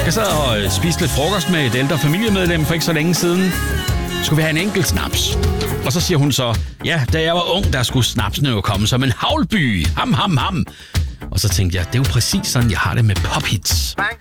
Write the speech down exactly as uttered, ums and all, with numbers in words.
Jeg sad og spiste lidt frokost med et ældre familiemedlem for ikke så længe siden. Skulle vi have en enkelt snaps? Og så siger hun så, ja, da jeg var ung, der skulle snapsene jo komme som en havlby. Ham, ham, ham. Og så tænkte jeg, det er jo præcis sådan, jeg har det med pophits.